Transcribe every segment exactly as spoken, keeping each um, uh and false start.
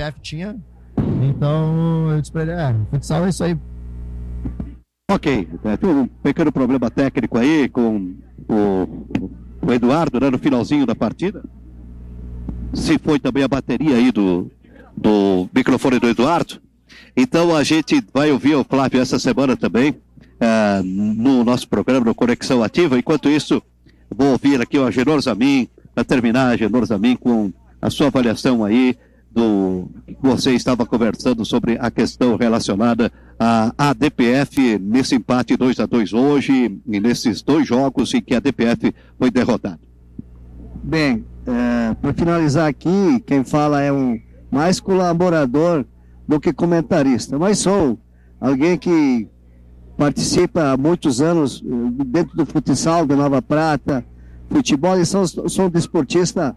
F tinha. Então eu disse pra ele, é, futsal é isso aí. Ok, é, tem um pequeno problema técnico aí com o, o Eduardo, né, no finalzinho da partida. Se foi também a bateria aí do, do microfone do Eduardo. Então a gente vai ouvir o Flávio essa semana também, é, no nosso programa, no Conexão Ativa. Enquanto isso, vou ouvir aqui o Agenor Zamin, para terminar, Agenor Zamin, com a sua avaliação aí do que você estava conversando sobre a questão relacionada à A D P F nesse empate dois a dois hoje e nesses dois jogos em que a A D P F foi derrotada. Bem, é, para finalizar aqui, quem fala é um mais colaborador do que comentarista, mas sou alguém que participa há muitos anos dentro do futsal de Nova Prata, futebol, e sou, sou um desportista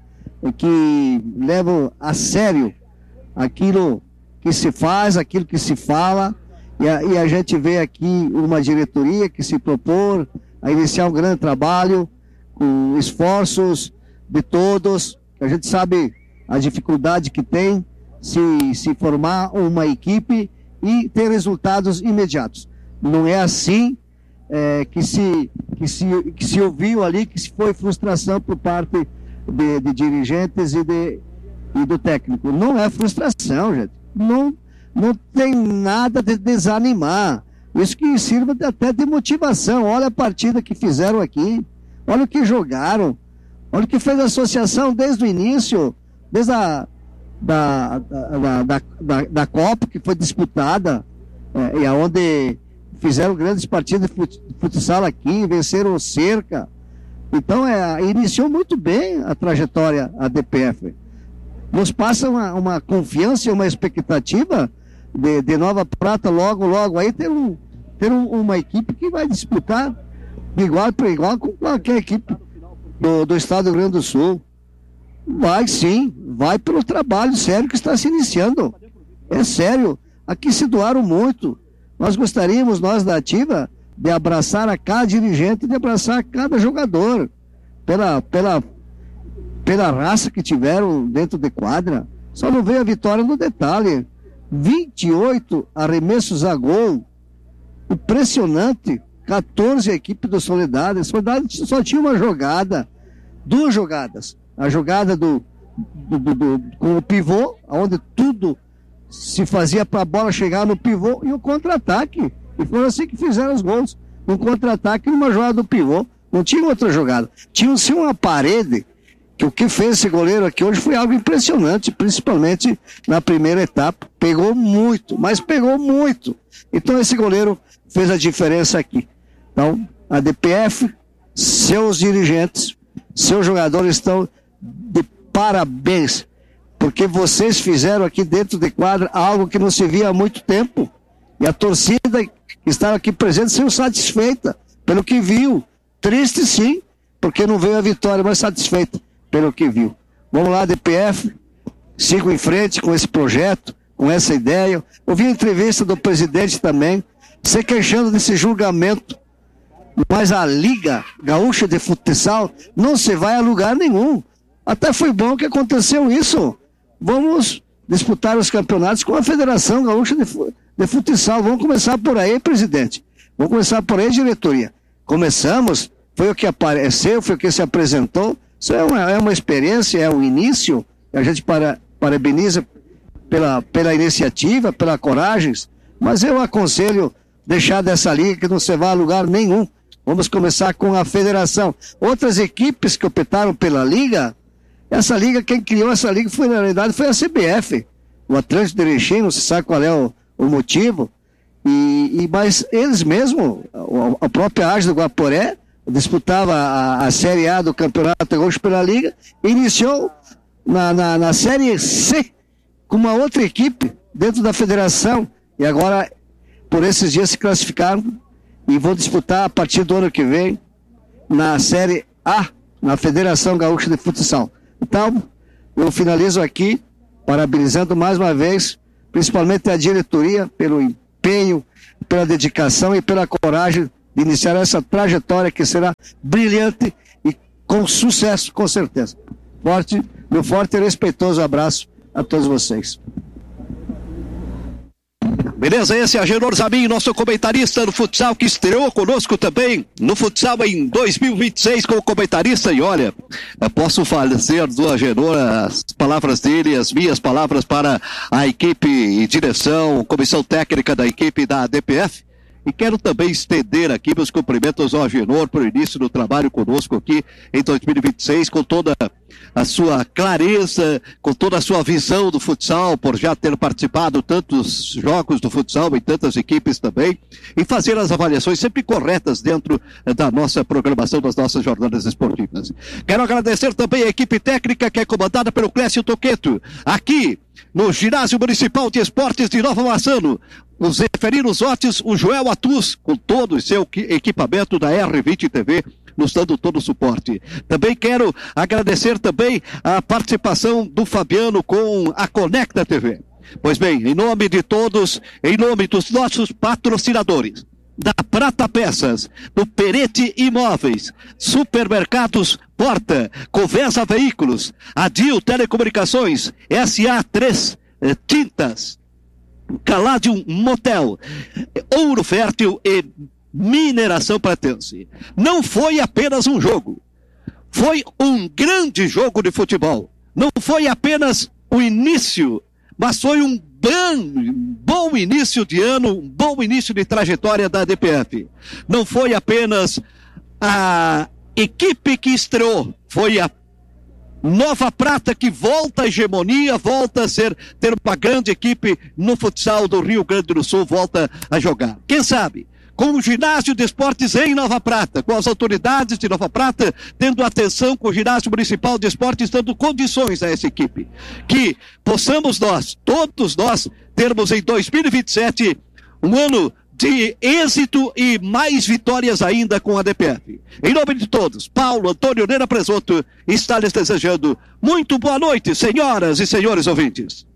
que levo a sério aquilo que se faz, aquilo que se fala, e a, e a gente vê aqui uma diretoria que se propor a iniciar um grande trabalho com esforços de todos. A gente sabe a dificuldade que tem se, se formar uma equipe e ter resultados imediatos. Não é assim é, que, se, que, se, que se ouviu ali, que se foi frustração por parte de, de dirigentes e, de, e do técnico. Não é frustração, gente. Não, não tem nada de desanimar. Isso que sirva até de motivação. Olha a partida que fizeram aqui. Olha o que jogaram. Olha o que fez a associação desde o início, desde a da, da, da, da, da Copa que foi disputada, é, e aonde fizeram grandes partidas de futsal aqui, venceram o Cerca. Então é, iniciou muito bem a trajetória a D P F. Nos passa uma, uma confiança e uma expectativa de, de Nova Prata logo, logo aí ter, um, ter um, uma equipe que vai disputar de igual para igual com qualquer equipe do, do estado do Rio Grande do Sul. Vai sim, vai pelo trabalho sério que está se iniciando. É sério, aqui se doaram muito. Nós gostaríamos, nós da Ativa, de abraçar a cada dirigente, de abraçar a cada jogador, pela, pela, pela raça que tiveram dentro de quadra. Só não veio a vitória no detalhe. vinte e oito arremessos a gol, impressionante. quatorze a equipe do Soledade. Soledade só tinha uma jogada, duas jogadas. A jogada do, do, do, do com o pivô, onde tudo se fazia para a bola chegar no pivô, e o contra-ataque. E foi assim que fizeram os gols. Um contra-ataque e uma jogada do pivô. Não tinha outra jogada. Tinha sim uma parede, que o que fez esse goleiro aqui hoje foi algo impressionante, principalmente na primeira etapa. Pegou muito, mas pegou muito. Então esse goleiro fez a diferença aqui. Então, a D P F, seus dirigentes, seus jogadores estão de parabéns, porque vocês fizeram aqui dentro de quadra algo que não se via há muito tempo, e a torcida que estava aqui presente saiu satisfeita pelo que viu. Triste sim, porque não veio a vitória, mas satisfeita pelo que viu. Vamos lá, D P F, sigo em frente com esse projeto, com essa ideia. Ouvi a entrevista do presidente também, se queixando desse julgamento, mas a Liga Gaúcha de Futsal não se vai a lugar nenhum. Até foi bom que aconteceu isso. Vamos disputar os campeonatos com a Federação Gaúcha de, de Futsal. Vamos começar por aí, presidente. Vamos começar por aí, diretoria. Começamos, foi o que apareceu, foi o que se apresentou. Isso é uma, é uma experiência, é um início. A gente para, parabeniza pela, pela iniciativa, pela coragem, mas eu aconselho deixar dessa liga que não se vai a lugar nenhum. Vamos começar com a federação. Outras equipes que optaram pela liga, essa liga, quem criou essa liga foi, na realidade, foi a C B F. O Atlântico de Erechim, não se sabe qual é o, o motivo. E, e, mas eles mesmos, a, a própria Ágil do Guaporé, disputava a, a Série A do Campeonato Gaúcho pela liga, iniciou na, na, na Série C com uma outra equipe dentro da federação, e agora, por esses dias, se classificaram e vão disputar a partir do ano que vem na Série A, na Federação Gaúcha de Futsal. Então, eu finalizo aqui, parabenizando mais uma vez, principalmente a diretoria, pelo empenho, pela dedicação e pela coragem de iniciar essa trajetória que será brilhante e com sucesso, com certeza. Forte, meu forte e respeitoso abraço a todos vocês. Beleza, esse é Agenor Zamin, nosso comentarista no futsal, que estreou conosco também no futsal em dois mil e vinte e seis como comentarista. E olha, eu posso fazer do Agenor as palavras dele, as minhas palavras para a equipe e direção, comissão técnica da equipe da A D P F. E quero também estender aqui meus cumprimentos ao Agenor por início do trabalho conosco aqui em dois mil e vinte e seis, com toda a sua clareza, com toda a sua visão do futsal, por já ter participado tantos jogos do futsal em tantas equipes também, e fazer as avaliações sempre corretas dentro da nossa programação, das nossas jornadas esportivas. Quero agradecer também a equipe técnica que é comandada pelo Clécio Toqueto, aqui no Ginásio Municipal de Esportes de Nova Maçano. O Zeferino Zotes, o Joel Atus, com todo o seu equipamento da R vinte T V, nos dando todo o suporte. Também quero agradecer também a participação do Fabiano com a Conecta T V. Pois bem, em nome de todos, em nome dos nossos patrocinadores, da Prata Peças, do Perete Imóveis, Supermercados Porta, Covesa Veículos, Adil Telecomunicações, S A três eh, Tintas, Caladium Motel, Ouro Fértil e Mineração Pratense. Não foi apenas um jogo, foi um grande jogo de futebol. Não foi apenas o início, mas foi um bom, bom início de ano, um bom início de trajetória da A D P F. Não foi apenas a equipe que estreou, foi a Nova Prata que volta à hegemonia, volta a ser, ter uma grande equipe no futsal do Rio Grande do Sul, volta a jogar. Quem sabe, com o ginásio de esportes em Nova Prata, com as autoridades de Nova Prata, tendo atenção com o ginásio municipal de esportes, dando condições a essa equipe. Que possamos nós, todos nós, termos em dois mil e vinte e sete um ano de êxito e mais vitórias ainda com a A D P F. Em nome de todos, Paulo Antônio Neira Presoto está lhes desejando muito boa noite, senhoras e senhores ouvintes.